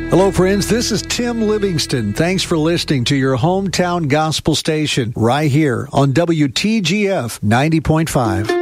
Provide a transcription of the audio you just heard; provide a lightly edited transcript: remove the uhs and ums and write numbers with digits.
Hello, friends. This is Tim Livingston. Thanks for listening to your hometown gospel station right here on WTGF 90.5.